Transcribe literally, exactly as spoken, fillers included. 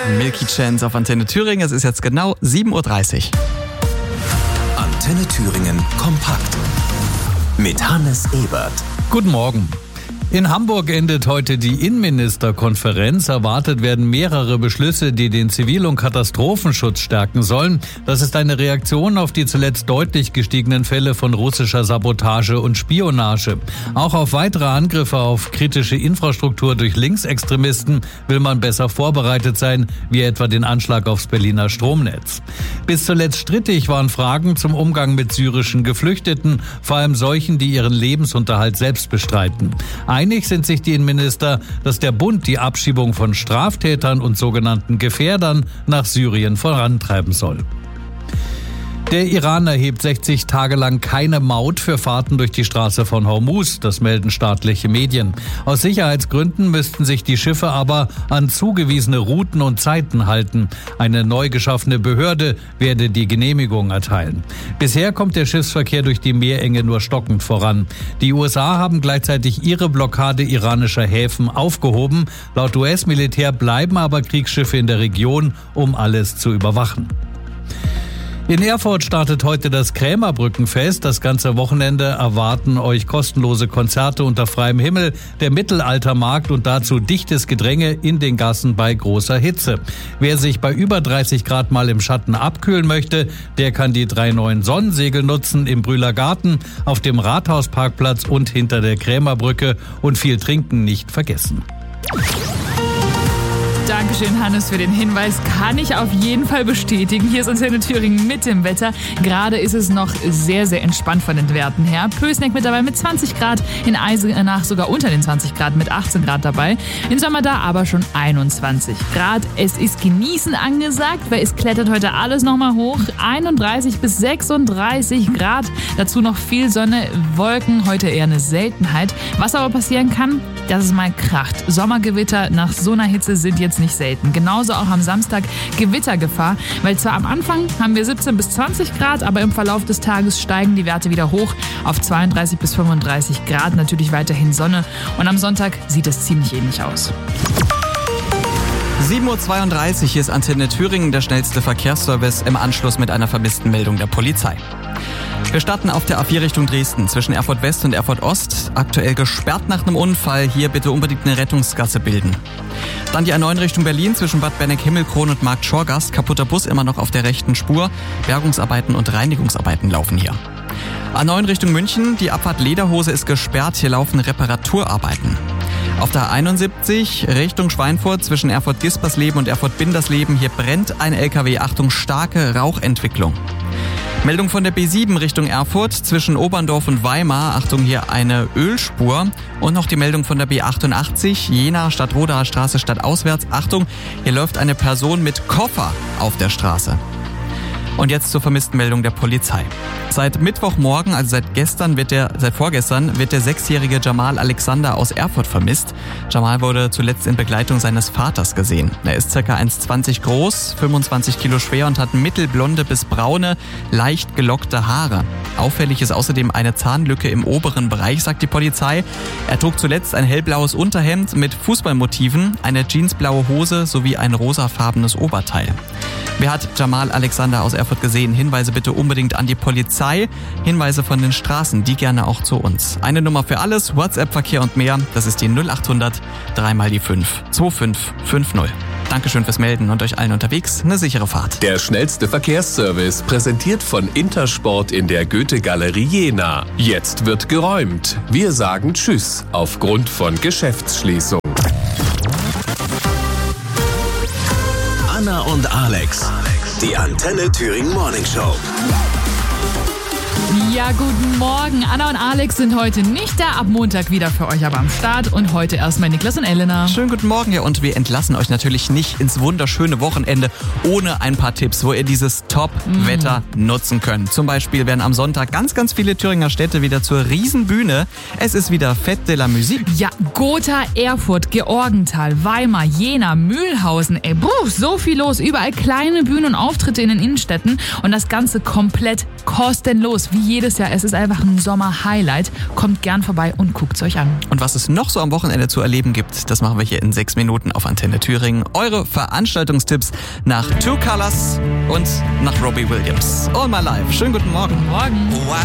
Milky Chance auf Antenne Thüringen. Es ist jetzt genau sieben Uhr dreißig. Antenne Thüringen kompakt mit Hannes Ebert. Guten Morgen. In Hamburg endet heute die Innenministerkonferenz. Erwartet werden mehrere Beschlüsse, die den Zivil- und Katastrophenschutz stärken sollen. Das ist eine Reaktion auf die zuletzt deutlich gestiegenen Fälle von russischer Sabotage und Spionage. Auch auf weitere Angriffe auf kritische Infrastruktur durch Linksextremisten will man besser vorbereitet sein, wie etwa den Anschlag aufs Berliner Stromnetz. Bis zuletzt strittig waren Fragen zum Umgang mit syrischen Geflüchteten, vor allem solchen, die ihren Lebensunterhalt selbst bestreiten. Einig sind sich die Innenminister, dass der Bund die Abschiebung von Straftätern und sogenannten Gefährdern nach Syrien vorantreiben soll. Der Iran erhebt sechzig Tage lang keine Maut für Fahrten durch die Straße von Hormuz, das melden staatliche Medien. Aus Sicherheitsgründen müssten sich die Schiffe aber an zugewiesene Routen und Zeiten halten. Eine neu geschaffene Behörde werde die Genehmigung erteilen. Bisher kommt der Schiffsverkehr durch die Meerenge nur stockend voran. Die U S A haben gleichzeitig ihre Blockade iranischer Häfen aufgehoben. Laut U S-Militär bleiben aber Kriegsschiffe in der Region, um alles zu überwachen. In Erfurt startet heute das Krämerbrückenfest. Das ganze Wochenende erwarten euch kostenlose Konzerte unter freiem Himmel, der Mittelaltermarkt und dazu dichtes Gedränge in den Gassen bei großer Hitze. Wer sich bei über dreißig Grad mal im Schatten abkühlen möchte, der kann die drei neuen Sonnensegel nutzen im Brühler Garten, auf dem Rathausparkplatz und hinter der Krämerbrücke, und viel trinken nicht vergessen. Dankeschön, Hannes, für den Hinweis. Kann ich auf jeden Fall bestätigen. Hier ist Antenne Thüringen mit dem Wetter. Gerade ist es noch sehr, sehr entspannt von den Werten her. Pößneck mit dabei mit zwanzig Grad, in Eisenach sogar unter den zwanzig Grad mit achtzehn Grad dabei. In Sommer da aber schon einundzwanzig Grad. Es ist Genießen angesagt, weil es klettert heute alles nochmal hoch. einunddreißig bis sechsunddreißig Grad. Dazu noch viel Sonne, Wolken, heute eher eine Seltenheit. Was aber passieren kann, dass es mal kracht. Sommergewitter nach so einer Hitze sind jetzt nicht selten. Genauso auch am Samstag Gewittergefahr, weil zwar am Anfang haben wir siebzehn bis zwanzig Grad, aber im Verlauf des Tages steigen die Werte wieder hoch auf zweiunddreißig bis fünfunddreißig Grad, natürlich weiterhin Sonne, und am Sonntag sieht es ziemlich ähnlich aus. sieben Uhr zweiunddreißig, hier ist Antenne Thüringen, der schnellste Verkehrsservice im Anschluss mit einer vermissten Meldung der Polizei. Wir starten auf der A vier Richtung Dresden, zwischen Erfurt West und Erfurt Ost. Aktuell gesperrt nach einem Unfall. Hier bitte unbedingt eine Rettungsgasse bilden. Dann die A neun Richtung Berlin, zwischen Bad Benneck-Himmelkron und Markt Schorgast. Kaputter Bus immer noch auf der rechten Spur. Bergungsarbeiten und Reinigungsarbeiten laufen hier. A neun Richtung München, die Abfahrt Lederhose ist gesperrt. Hier laufen Reparaturarbeiten. Auf der A einundsiebzig Richtung Schweinfurt, zwischen Erfurt-Gispersleben und Erfurt-Bindersleben. Hier brennt ein L K W. Achtung, starke Rauchentwicklung. Meldung von der B sieben Richtung Erfurt, zwischen Oberndorf und Weimar. Achtung, hier eine Ölspur. Und noch die Meldung von der B achtundachtzig, Jena, Stadtrodaer Straße stadtauswärts. Achtung, hier läuft eine Person mit Koffer auf der Straße. Und jetzt zur vermissten Meldung der Polizei. Seit Mittwochmorgen, also seit gestern, wird der, seit vorgestern, wird der sechsjährige Jamal Alexander aus Erfurt vermisst. Jamal wurde zuletzt in Begleitung seines Vaters gesehen. Er ist ca. eins Komma zwanzig groß, fünfundzwanzig Kilo schwer und hat mittelblonde bis braune, leicht gelockte Haare. Auffällig ist außerdem eine Zahnlücke im oberen Bereich, sagt die Polizei. Er trug zuletzt ein hellblaues Unterhemd mit Fußballmotiven, eine jeansblaue Hose sowie ein rosafarbenes Oberteil. Wer hat Jamal Alexander aus Erfurt gesehen? Hinweise bitte unbedingt an die Polizei. Hinweise von den Straßen, die gerne auch zu uns. Eine Nummer für alles, WhatsApp-Verkehr und mehr. Das ist die null achthundert, dreimal die fünf, zwei fünf fünf null. Dankeschön fürs Melden und euch allen unterwegs eine sichere Fahrt. Der schnellste Verkehrsservice, präsentiert von Intersport in der Goethe-Galerie Jena. Jetzt wird geräumt. Wir sagen Tschüss aufgrund von Geschäftsschließung. Anna und Alex, die Antenne Thüringen Morning Show. Ja, guten Morgen. Anna und Alex sind heute nicht da, ab Montag wieder für euch aber am Start. Und heute erstmal Niklas und Elena. Schönen guten Morgen, ja, und wir entlassen euch natürlich nicht ins wunderschöne Wochenende ohne ein paar Tipps, wo ihr dieses Top-Wetter mm. nutzen könnt. Zum Beispiel werden am Sonntag ganz, ganz viele Thüringer Städte wieder zur Riesenbühne. Es ist wieder Fête de la Musique. Ja, Gotha, Erfurt, Georgenthal, Weimar, Jena, Mühlhausen. Ey, bruch, so viel los. Überall kleine Bühnen und Auftritte in den Innenstädten. Und das Ganze komplett kostenlos, wie jedes Jahr. Es ist einfach ein Sommer-Highlight. Kommt gern vorbei und guckt's euch an. Und was es noch so am Wochenende zu erleben gibt, das machen wir hier in sechs Minuten auf Antenne Thüringen. Eure Veranstaltungstipps nach Two Colors und nach Robbie Williams. All My Life. Schönen guten Morgen. Morgen.